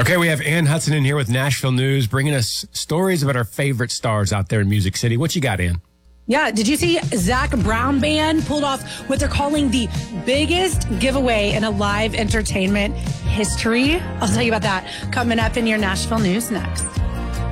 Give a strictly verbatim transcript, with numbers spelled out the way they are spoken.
Okay, we have Ann Hudson in here with Nashville News, bringing us stories about our favorite stars out there in Music City. What you got, Ann? Yeah, did you see Zac Brown Band pulled off what they're calling the biggest giveaway in a live entertainment history? I'll tell you about that coming up in your Nashville News next.